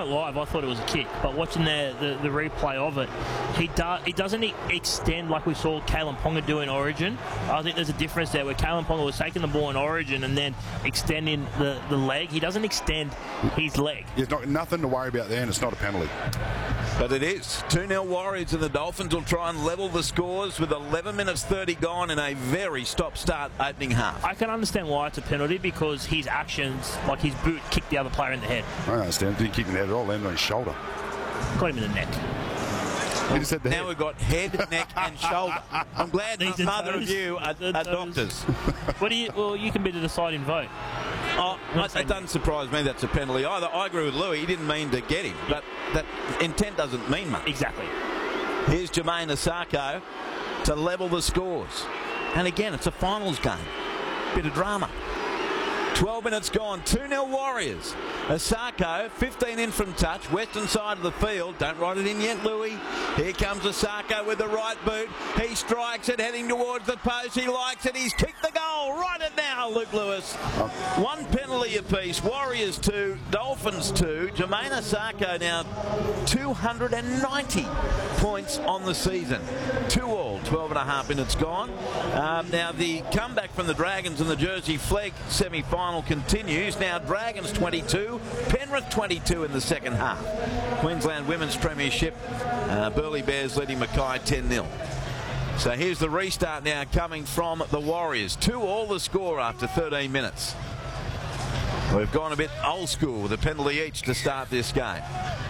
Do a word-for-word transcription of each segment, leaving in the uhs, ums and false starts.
it live, I thought it was a kick, but watching the the, the replay of it, he does he doesn't e extend like we saw Kalyn Ponga do in Origin. I think there's a difference there where Kalyn Ponga was taking the ball in Origin and then extending the the leg. He doesn't extend his leg. There's not, nothing to worry about there, and it's not a penalty. But it is. two nil Warriors, and the Dolphins will try and level the scores with eleven minutes thirty gone in a very stop-start opening half. I can understand why it's a penalty, because his actions, like his boot, kicked the other player in the head. I don't understand. Didn't kick him in the head at all. Landed on his shoulder. Got him in the neck. He just said the now head. we've got head, neck and shoulder. I'm glad These are neither of toes. you are, These are are toes. doctors. What do you? Well, you can be the deciding vote. Oh, it, it doesn't surprise me that's a penalty either. I agree with Louis. He didn't mean to get him, but that intent doesn't mean much. Exactly. Here's Jermaine Asako to level the scores. And again, it's a finals game. Bit of drama. twelve minutes gone, two nil Warriors. Asako, fifteen in from touch, western side of the field. Don't write it in yet, Louis. Here comes Asako with the right boot. He strikes it, heading towards the post. He likes it. He's kicked the goal. Right it now, Luke Lewis. One penalty apiece. Warriors two, Dolphins two. Jermaine Asako now two hundred ninety points on the season. Two all, twelve and a half minutes gone. Um, now the comeback from the Dragons in the Jersey Flegg semi-final continues. Now Dragons twenty-two, Penrith twenty-two in the second half. Queensland Women's Premiership, uh, Burleigh Bears leading Mackay ten nil. So here's the restart now coming from the Warriors. Two all the score after thirteen minutes. We've gone a bit old school with a penalty each to start this game.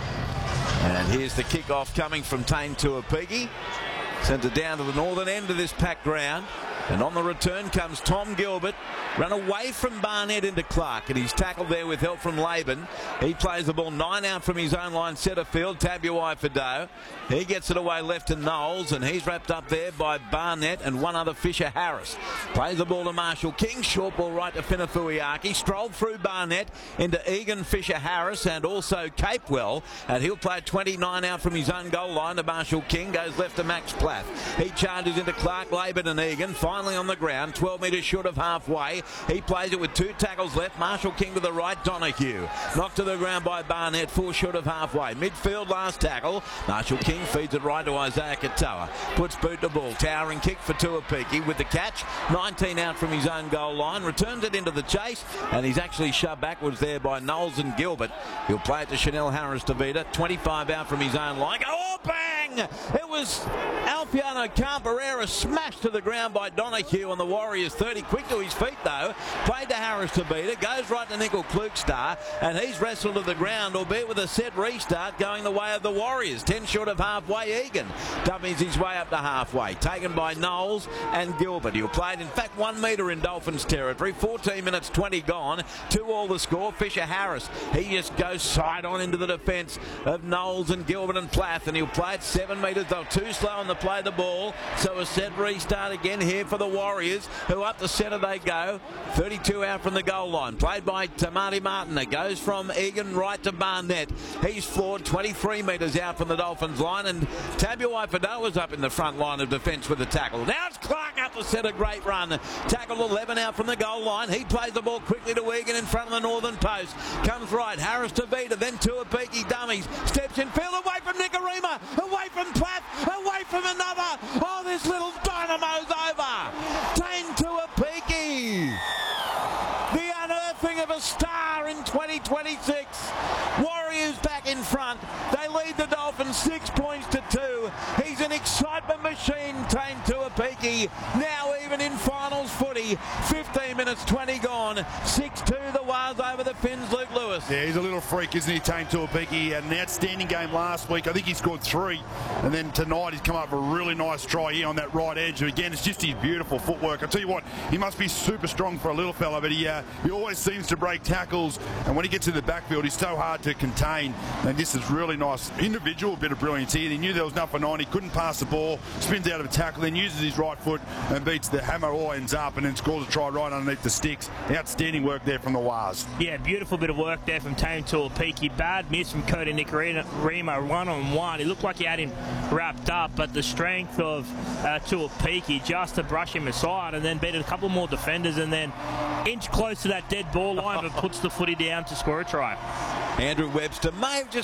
And here's the kick-off coming from Tane Tuapiki. Sends it down to the northern end of this packed ground. And on the return comes Tom Gilbert. Run away from Barnett into Clark, and he's tackled there with help from Laban. He plays the ball nine out from his own line centre field. Tabuai Fado. He gets it away left to Knowles, and he's wrapped up there by Barnett and one other, Fisher Harris. Plays the ball to Marshall King. Short ball right to Finafuiaki. Strolled through Barnett into Egan, Fisher Harris, and also Capewell. And he'll play twenty-nine out from his own goal line to Marshall King. Goes left to Max Plath. He charges into Clark, Laban, and Egan. Finally on the ground, twelve metres short of halfway. He plays it with two tackles left. Marshall King to the right, Donahue. Knocked to the ground by Barnett, four short of halfway. Midfield last tackle. Marshall King feeds it right to Isaiah Katoa. Puts boot to ball. Towering kick for Tuapiki with the catch. nineteen out from his own goal line. Returns it into the chase, and he's actually shoved backwards there by Knowles and Gilbert. He'll play it to Chanel Harris-Tavita. twenty-five out from his own line. Oh, bang! It was Alfiano Camperera smashed to the ground by Donahue on the Warriors thirty. Quick to his feet though. Played to Harris-Tavita. Goes right to Nickel Klukstar, and he's wrestled to the ground, albeit with a set restart going the way of the Warriors. ten short of halfway. Egan dummies his way up to halfway. Taken by Knowles and Gilbert. He'll play it, in fact, one metre in Dolphins territory. fourteen minutes twenty gone. Two all the score. Fisher Harris. He just goes side on into the defence of Knowles and Gilbert and Plath, and he'll play it seven metres. They're too slow on the play of the ball. So a set restart again here for the Warriors, who up the centre they go. thirty-two out from the goal line. Played by Tamati Martin. It goes from Egan right to Barnett. He's floored twenty-three metres out from the Dolphins line, and Tabuai Fado was up in the front line of defence with the tackle. Now it's Clark up the centre. Great run. Tackled eleven out from the goal line. He plays the ball quickly to Egan in front of the northern post. Comes right. Harris-Tavita. Then Tuapiki dummies. Steps in field away from Nicarima. Away from Plath. Away from another. Oh, this little dynamo's over. Tane Tuapiki. The unearthing of a star in twenty twenty-six. Warriors back in front. They lead the Dolphins six points to two. He's an excitement machine, Tane Tuapiki. Now even in finals footy. fifteen minutes twenty gone. six two the Wars over the Finns, Luke Lewis. Yeah, he's a little freak, isn't he, Tane Tuapiki? He had an outstanding game last week. I think he scored three. And then tonight he's come up with a really nice try here on that right edge. Again, it's just his beautiful footwork. I tell you what, he must be super strong for a little fella, but he uh, he always seems to break tackles. And when he gets in the backfield, he's so hard to contain. And this is really nice individual bit of brilliance here. He knew there was nothing on. He couldn't pass the ball. Spins out of a tackle, then uses his right foot and beats the hammer all ends up, and then scores a try right underneath the sticks. Outstanding work there from the Wars. Yeah, beautiful bit of work there from Tane Tuapiki. Bad miss from Cody Nicarima, one on one. It looked like he had him wrapped up, but the strength of uh, Tuapiki just to brush him aside and then beat a couple more defenders and then inch close to that dead ball line, but puts the footy down to score a try. Andrew Webster may have just